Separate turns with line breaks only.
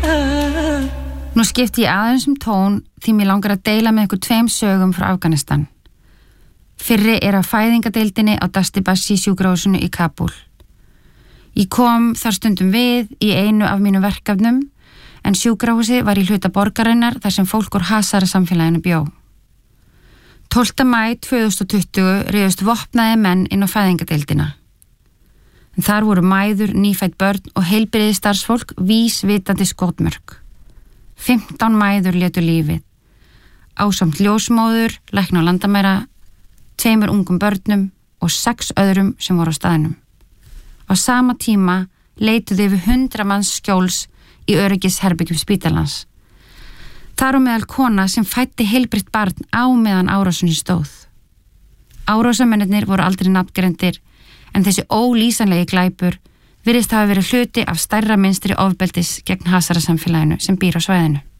Nú skipti ég aðeins tón því mér langar að deila með ykkur 2 sögum frá Afganistan. Fyrri af fæðingadeildinni á Dastibashi sjúkrahúsinu í Kabúl. Ég kom þar stundum við í einu af mínum verkefnum en sjúkrahúsi var í hluta borgarinnar þar sem fólk úr Hazara samfélaginu bjó. 12. maí 2020 réðust vopnaði menn inn á fæðingadeildina. En þar voru mæður, nýfædd börn og heilbrigðisstarfsfólk vísvitandi skotmörk. 15 mæður létu lífið, ásamt ljósmóður, lækna á landamæra, 2 ungum börnum og 6 öðrum sem voru á staðnum. Á sama tíma leituðu yfir 100 manns skjóls í öryggisherbergjum spítalans. Þar á meðal kona sem fæddi heilbrigt barn á meðan árásinni stóð. Árásamennirnir voru aldrei nafngreindir en þessi ólýsanlegi glæpur virðist hafa verið hluti af stærra mynstri ofbeldis gegn Hazara samfélaginu sem býr á svæðinu.